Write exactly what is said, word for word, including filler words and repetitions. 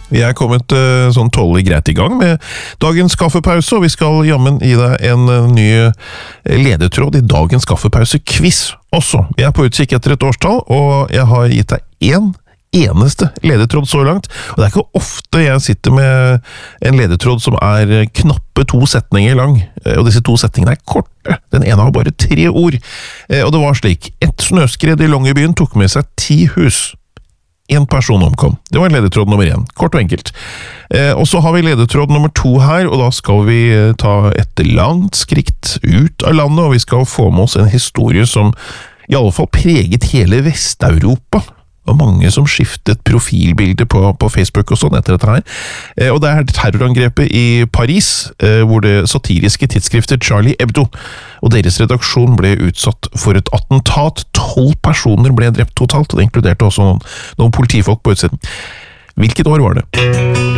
Vi er kommet uh, sånn tålelig greit i gang med dagens kaffepause, og vi skal jammen gi deg en uh, ny ledetråd i dagens kaffepause-quiz også. Vi er på utkikk etter et årstall, og jeg har gitt deg en eneste ledetråd så langt, og det er ikke ofte jeg sitter med en ledetråd som er knappe to setninger lang, og disse to setningene er korte. Den ene har bare tre ord, og det var slik: et snøskred i Longyearbyen tok med seg ti hus. En person omkom. Det var ledetråd nummer én. Kort og enkelt. Eh, og så har vi ledetråd nummer to her, og da skal vi ta et langt skritt ut av landet, og vi skal få med oss en historie som i alle fall preget hele Vest-Europa. Og mange som skiftet profilbilder på, på Facebook og sånn etter dette her. Eh, og det er terrorangrepet i Paris, eh, hvor det satiriske tidsskriftet Charlie Hebdo og deres redaksjon ble utsatt for et attentat. Tolv personer ble drept totalt, og det inkluderte også noen, noen politifolk på utsiden. Hvilket år var det?